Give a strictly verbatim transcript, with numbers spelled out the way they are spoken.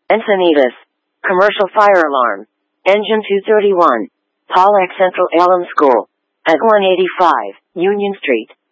Encinitas. Commercial fire alarm. Engine two thirty-one. Pollack Central Alum School. At one eighty-five Union Street.